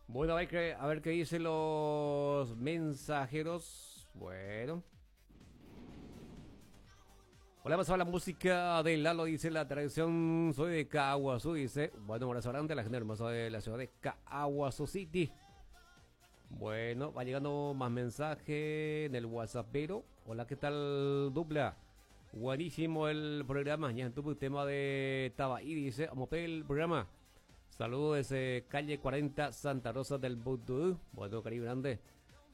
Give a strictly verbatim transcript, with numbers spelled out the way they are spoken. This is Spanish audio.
Bueno, a ver qué, a ver qué dicen los mensajeros. Bueno. Hola, vamos a la música de Lalo, dice la tradición. Soy de Caguazú, dice. Bueno, un abrazo grande a la gente hermosa de la ciudad de Caguazú City. Bueno, va llegando más mensaje en el WhatsApp, pero hola, ¿qué tal, dupla? Buenísimo el programa, ya tuve un tema de Tabaí, dice, vamos a ver el programa. Saludos desde calle cuarenta, Santa Rosa del Vudú. Bueno, cariño grande.